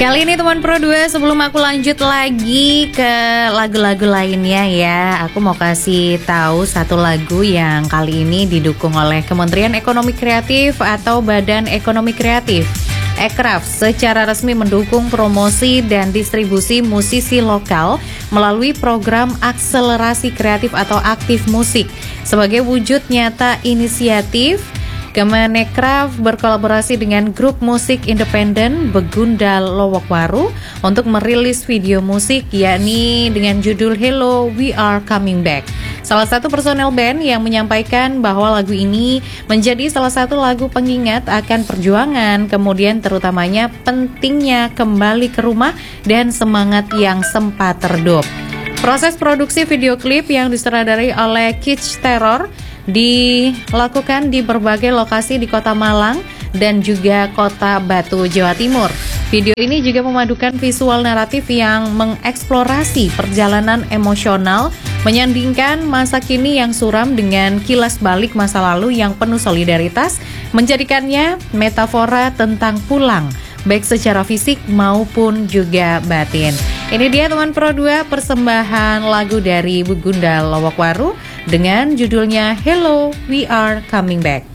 Kali ini teman Pro 2, sebelum aku lanjut lagi ke lagu-lagu lainnya ya, aku mau kasih tahu satu lagu yang kali ini didukung oleh Kementerian Ekonomi Kreatif atau Badan Ekonomi Kreatif. Ekraf secara resmi mendukung promosi dan distribusi musisi lokal melalui program akselerasi kreatif atau Aktif Musik. Sebagai wujud nyata inisiatif, Kemenekraf berkolaborasi dengan grup musik independen Begundal Lowokwaru untuk merilis video musik yakni dengan judul Hello We Are Coming Back. Salah satu personel band yang menyampaikan bahwa lagu ini menjadi salah satu lagu pengingat akan perjuangan, kemudian terutamanya pentingnya kembali ke rumah dan semangat yang sempat redup. Proses produksi video klip yang disutradarai oleh Kitsch Terror dilakukan di berbagai lokasi di Kota Malang dan juga Kota Batu, Jawa Timur. Video ini juga memadukan visual naratif yang mengeksplorasi perjalanan emosional, menyandingkan masa kini yang suram dengan kilas balik masa lalu yang penuh solidaritas, menjadikannya metafora tentang pulang, baik secara fisik maupun juga batin. Ini dia teman Pro 2, persembahan lagu dari Begundal Lowokwaru dengan judulnya Hello We Are Coming Back.